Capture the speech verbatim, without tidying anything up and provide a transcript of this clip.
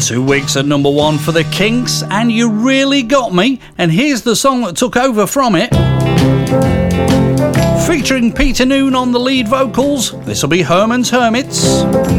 Two weeks at number one for the Kinks and You Really Got Me. And here's the song that took over from it. Featuring Peter Noone on the lead vocals, this will be Herman's Hermits.